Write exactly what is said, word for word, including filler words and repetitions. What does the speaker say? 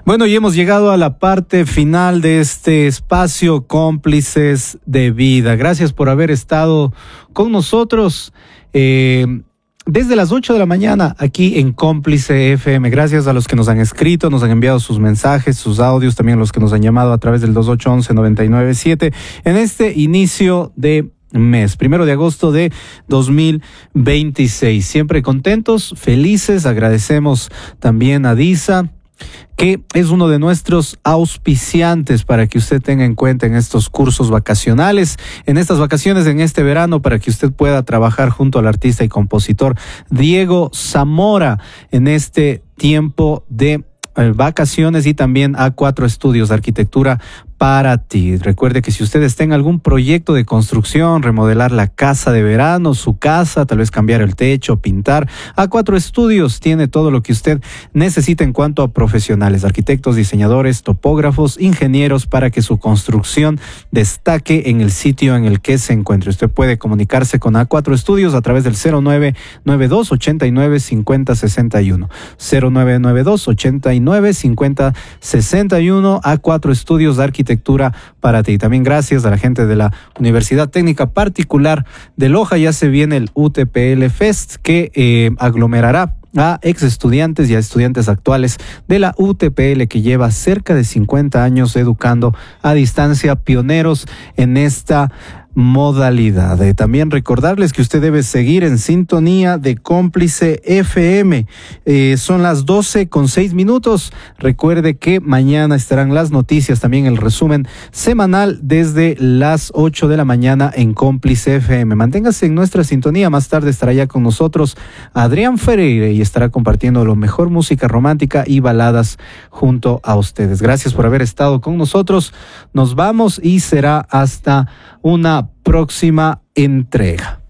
Bueno, y hemos llegado a la parte final de este espacio Cómplices de Vida. Gracias por haber estado con nosotros eh, desde las ocho de la mañana aquí en Cómplice F M. Gracias a los que nos han escrito, nos han enviado sus mensajes, sus audios, también a los que nos han llamado a través del dos ocho uno uno, nueve nueve siete en este inicio de mes, primero de agosto de dos mil veintiséis. Siempre contentos, felices. Agradecemos también a DISA, que es uno de nuestros auspiciantes para que usted tenga en cuenta en estos cursos vacacionales, en estas vacaciones, en este verano, para que usted pueda trabajar junto al artista y compositor Diego Zamora en este tiempo de eh, vacaciones, y también A cuatro Estudios de Arquitectura para ti. Recuerde que si usted está en algún proyecto de construcción, remodelar la casa de verano, su casa, tal vez cambiar el techo, pintar, A cuatro Estudios tiene todo lo que usted necesita en cuanto a profesionales, arquitectos, diseñadores, topógrafos, ingenieros, para que su construcción destaque en el sitio en el que se encuentre. Usted puede comunicarse con A cuatro Estudios a través del cero nueve nueve dos, ocho nueve cinco cero seis uno. cero nueve nueve dos, ocho nueve cinco cero seis uno. A cuatro Estudios de Arquitectura para ti. También gracias a la gente de la Universidad Técnica Particular de Loja. Ya se viene el U T P L Fest, que eh, aglomerará a ex estudiantes y a estudiantes actuales de la U T P L, que lleva cerca de cincuenta años educando a distancia, pioneros en esta modalidad. Eh, también recordarles que usted debe seguir en sintonía de Cómplice F M. Eh, son las doce con seis minutos. Recuerde que mañana estarán las noticias, también el resumen semanal desde las ocho de la mañana en Cómplice F M. Manténgase en nuestra sintonía. Más tarde estará ya con nosotros Adrián Ferreira y estará compartiendo lo mejor música romántica y baladas junto a ustedes. Gracias por haber estado con nosotros. Nos vamos y será hasta una próxima entrega.